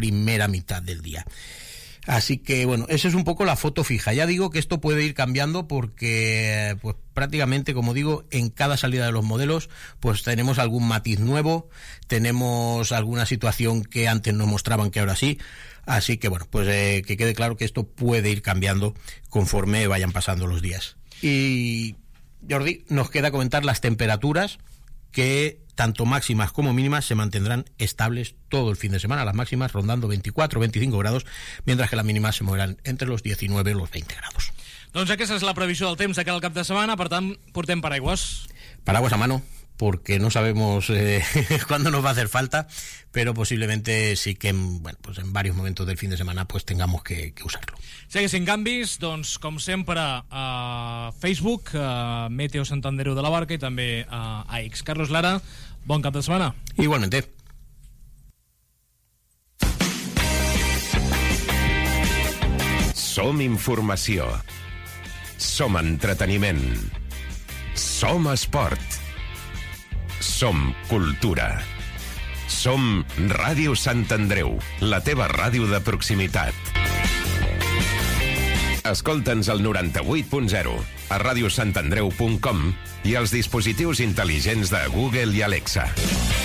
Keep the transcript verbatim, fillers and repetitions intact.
primera mitad del día. Así que, bueno, esa es un poco la foto fija. Ya digo que esto puede ir cambiando porque, pues prácticamente, como digo, en cada salida de los modelos, pues tenemos algún matiz nuevo, tenemos alguna situación que antes no mostraban que ahora sí. Así que, bueno, pues eh, que quede claro que esto puede ir cambiando conforme vayan pasando los días. Y, Jordi, nos queda comentar las temperaturas que tanto máximas como mínimas se mantendrán estables todo el fin de semana, las máximas rondando veinticuatro o veinticinco grados, mientras que las mínimas se moverán entre los diecinueve y los veinte grados. Doncs aquesta és la previsió del temps de cara al cap de setmana, per tant, portem paraigües. Paraguas a mano, porque no sabemos eh, cuándo nos va a hacer falta, pero posiblemente sí que en, bueno, pues en varios momentos del fin de semana pues tengamos que, que usarlo. Si haguessin canvis, doncs, com sempre, a Facebook, a Meteo Sant Andreu de la Barca i també a X. Carlos Lara, bon cap de setmana. Igualmente. Som informació. Som entreteniment. Som esport. Som cultura. Som Ràdio Sant Andreu, la teva ràdio de proximitat. Escolta'ns al noranta-vuit punt zero, a radiosantandreu punt com i als dispositius intel·ligents de Google i Alexa.